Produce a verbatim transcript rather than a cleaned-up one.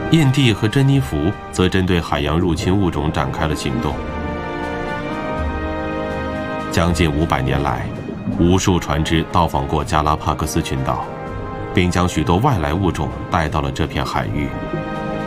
印第和珍妮弗则针对海洋入侵物种展开了行动。将近五百年来，无数船只到访过加拉帕戈斯群岛，并将许多外来物种带到了这片海域。